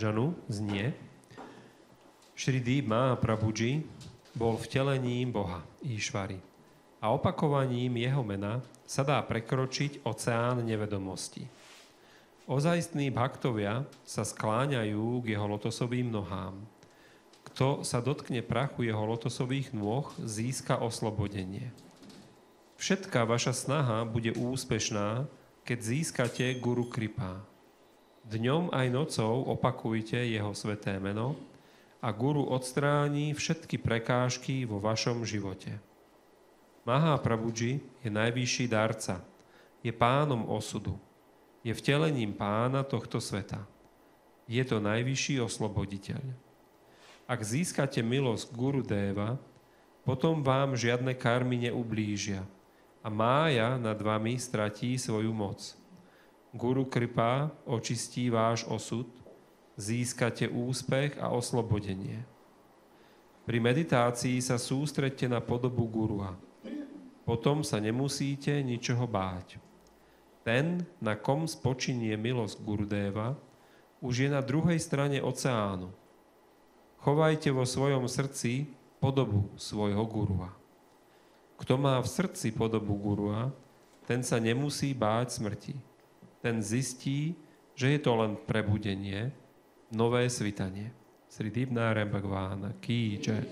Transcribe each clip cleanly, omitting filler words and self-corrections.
Janu znie: Shri Mahaprabhuji bol vtelením Boha Íšvary a opakovaním jeho mena sa dá prekročiť oceán nevedomosti. Ozajstní bhaktovia sa skláňajú k jeho lotosovým nohám. Kto sa dotkne prachu jeho lotosových nôh, získa oslobodenie. Všetká vaša snaha bude úspešná, keď získate Guru Kripa. Dňom aj nocou opakujte jeho sveté meno a Guru odstráni všetky prekážky vo vašom živote. Mahaprabhuji je najvyšší darca, je pánom osudu, je vtelením pána tohto sveta. Je to najvyšší osloboditeľ. Ak získate milosť Gurudeva, potom vám žiadne karmy neublížia a mája nad vami stratí svoju moc. Guru Kripa očistí váš osud, získate úspech a oslobodenie. Pri meditácii sa sústreďte na podobu Gurua. Potom sa nemusíte ničoho báť. Ten, na kom spočinie milosť Gurudeva, už je na druhej strane oceánu. Chovajte vo svojom srdci podobu svojho Gurua. Kto má v srdci podobu Gurua, ten sa nemusí báť smrti. Ten zistí, že je to len prebudenie, nové svitanie. Sri Dibnárem Bhagvána Ký Jai.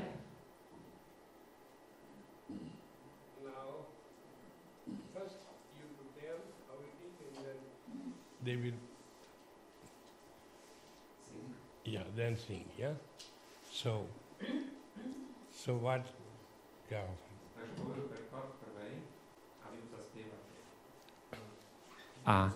They will, then sing, yeah? So what, yeah. A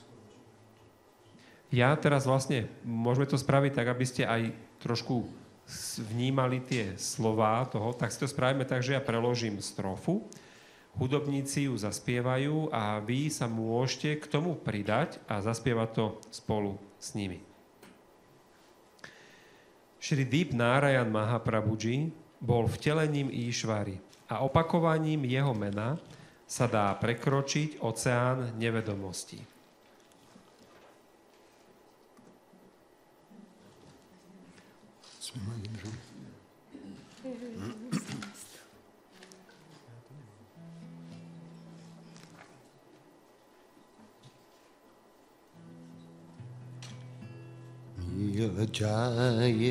ja teraz vlastne, môžeme to spraviť tak, aby ste aj trošku vnímali tie slová toho, tak si to spravíme tak, že ja preložím strofu, hudobníci ju zaspievajú a vy sa môžete k tomu pridať a zaspievať to spolu s nimi. Shri Narayan Mahaprabhuji bol vtelením Íšvary a opakovaním jeho mena sa dá prekročiť oceán nevedomosti. Jai